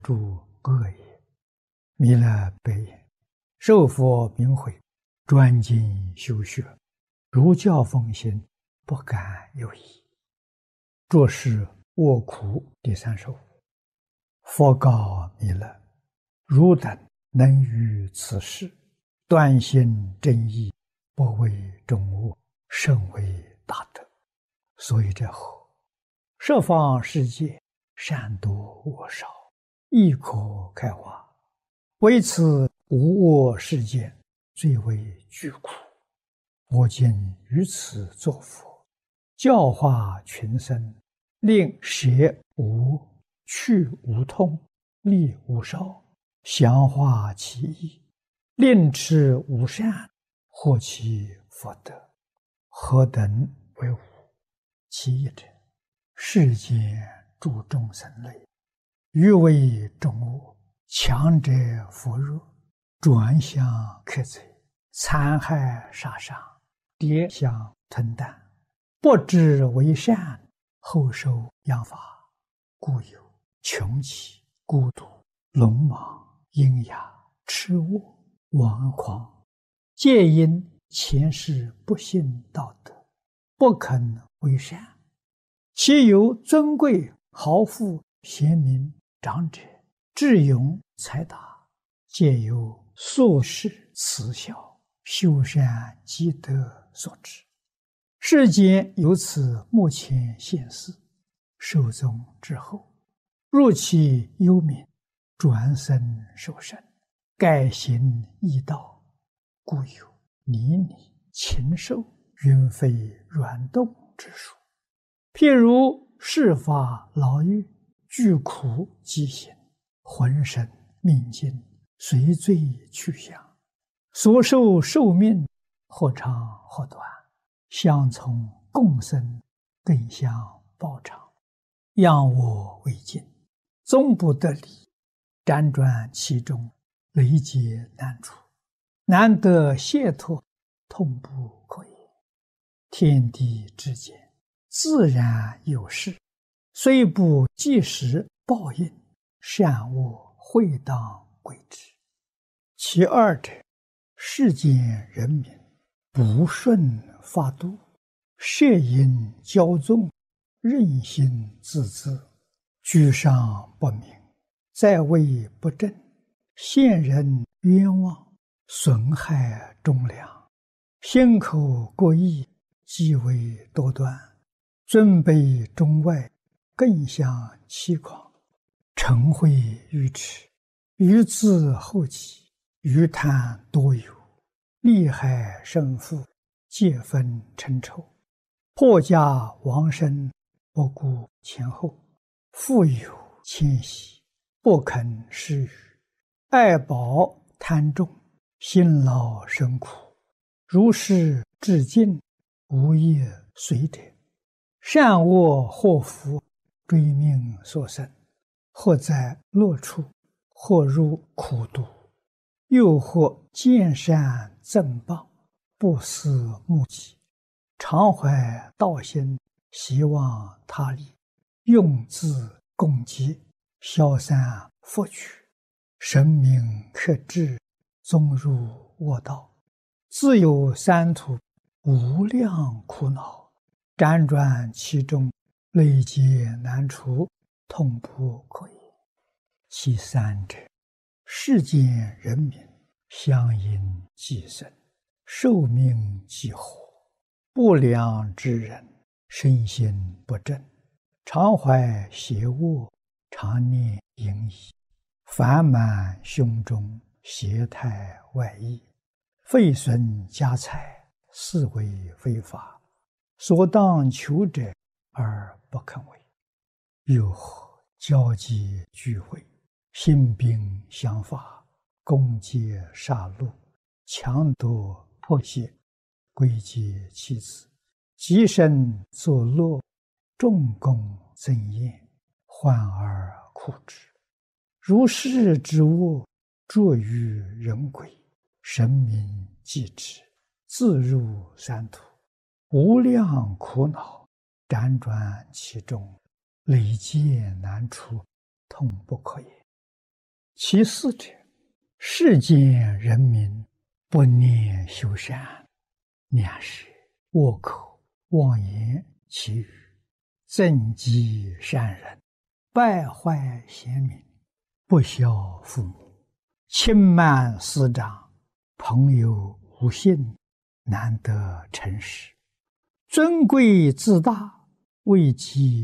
诸恶业，弥勒白言：受佛名诲，专精修学，如教奉行，不敢有疑。着是卧苦第3首。佛告弥勒：汝等能于此事，断心正义，不为众恶，甚为大德。所以者何？十方世界，善多恶少，亦可开化。唯此无我世界，最为具苦。我今于此作佛，教化群生，令舍无、去无痛，利无少，详化其意，令持无善，获其福德。何等为无？其一者，世间诸众生类，欲为众恶，强者扶弱，转向克贼，残害杀伤，跌相吞啖，不知为善，后受殃罚，故有穷奇、孤独、鲁莽、阴哑、痴恶、顽狂，皆因前世不信道德，不肯为善。其有尊贵豪富贤明长者，智勇才达，皆由宿世慈孝修善积德所致。世间由此目前现世，寿终之后，入其幽冥，转生受生，改行异道，故有泥泞、禽兽、云飞软动之说。譬如世法牢狱，具苦极刑，浑身命尽，随罪去向，所受寿命或长或短，相从共生，更相报偿，仰我为镜，终不得离，辗转其中，累劫难除，难得解脱，痛不可言。天地之间，自然有事，虽不即时报应，善恶会当归之。其二者，世间人民不顺法度，摄因骄纵，任性自恣，居上不明，在位不正，陷人冤枉，损害忠良，心口过意，极为多端，尊卑中外，更相欺诳，嗔恚愚痴，愚自后己，愚贪多有，利害生父，皆分嗔臭，破家亡身，不顾前后，富有谦息，不肯施予，爱宝贪重，辛劳生苦，如是至尽，无业随者。善恶祸福，追命所生，或在乐处，或入苦毒，又或见善赠谤，不思目己，常怀道心，希望他利，用自共济，消散福取，神明克制，终入恶道，自有三途，无量苦恼，辗转其中，累劫难除，痛不可言。其三者，世间人民相因寄生，寿命既活，不良之人，身心不正，常怀邪恶，常念淫逸，烦满胸中，邪态外溢，废损家财，是为非法，所当求者而不肯为。又何交际聚会，兴兵相伐，攻击杀戮，强夺迫胁，归结妻子，极身作乐，众功增宴，患而苦之。如是之恶，着于人鬼，神明继之，自入三途，无量苦恼，辗转其中，累劫难除，痛不可言。 其四者，世间人民不念修善，两是倭口妄言绮语，增积善人，败坏贤明，不孝父母，轻慢师长，朋友无信，难得诚实，尊贵自大，为己